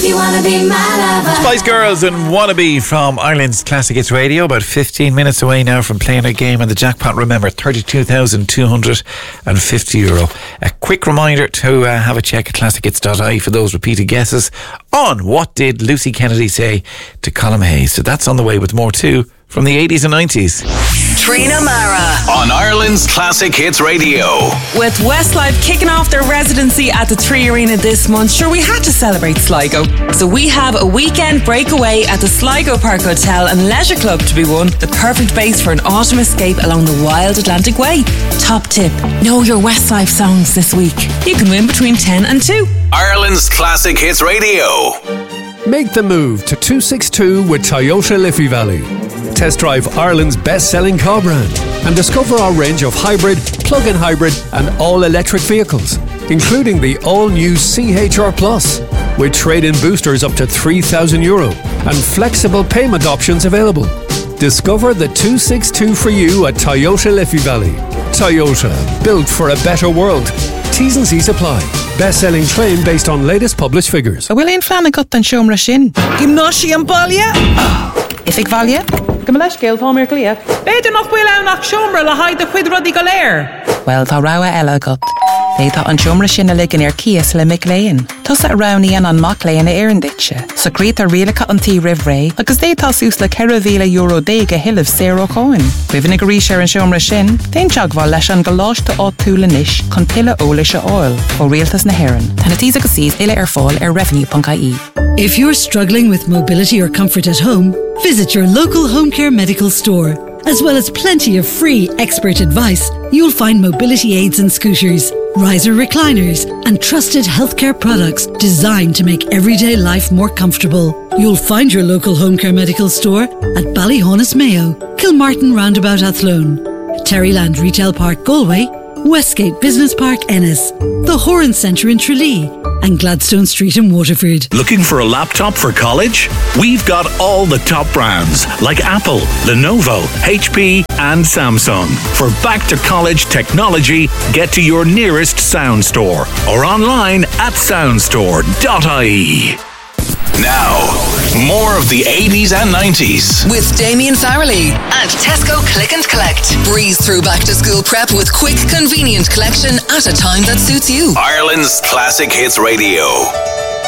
You wanna be my lover. Spice Girls and Wannabe from Ireland's Classic Hits Radio. About 15 minutes away now from playing a game, and the jackpot, remember, €32,250. A quick reminder to have a check at classichits.ie for those repeated guesses on what did Lucy Kennedy say to Colm Hayes. So that's on the way with more too from the 80s and 90s. Trina Mara on Ireland's Classic Hits Radio. With Westlife kicking off their residency at the Three Arena this month, sure, we had to celebrate Sligo. So we have a weekend breakaway at the Sligo Park Hotel and Leisure Club to be won. The perfect base for an autumn escape along the wild Atlantic Way. Top tip, know your Westlife songs this week. You can win between 10 and 2. Ireland's Classic Hits Radio. Make the move to 262 with Toyota Liffey Valley. Test drive Ireland's best-selling car brand and discover our range of hybrid, plug-in hybrid and all-electric vehicles, including the all-new CHR Plus, with trade-in boosters up to €3,000 and flexible payment options available. Discover the 262 for you at Toyota Liffey Valley. Toyota, built for a better world. T's and C's apply. Best-selling claim based on latest published figures. Bhfuil éon fleanna got an siomra sin. Gymnáisi an baile? Ifig bhaile? Go leis céil táimir clia. Beidir nach bhfuil anach siomra le haid a chuid rudí go léir. Well, tá rogha eile agat. Tá an siomra sin a ligean ar cias le mic léin. Tás a raníon an mac léin a éireann ditse. So grít a rialacha an tí rih ré, agus tá sús le €4,000 déag a hilah zéro coin. Bhuihanna go rís ar an siomra sin, déon teagháil leis an goláiste á túla níis chun pile ólis a oil ó rialtas na hÉireann. Tána tís agus síos ile ar fáil ar revenue.ie. If you're struggling with mobility or comfort at home, visit your local home care medical store. As well as plenty of free expert advice, you'll find mobility aids and scooters, riser recliners, and trusted healthcare products designed to make everyday life more comfortable. You'll find your local home care medical store at Ballyhonus Mayo, Kilmartin Roundabout Athlone, Terryland Retail Park Galway, Westgate Business Park Ennis, the Horan Centre in Tralee, and Gladstone Street in Waterford. Looking for a laptop for college? We've got all the top brands like Apple, Lenovo, HP and Samsung. For back-to-college technology, get to your nearest Sound Store or online at soundstore.ie. Now, more of the 80s and 90s. With Damien Farrelly and Tesco Click and Collect. Breeze through back to school prep with quick, convenient collection at a time that suits you. Ireland's Classic Hits Radio.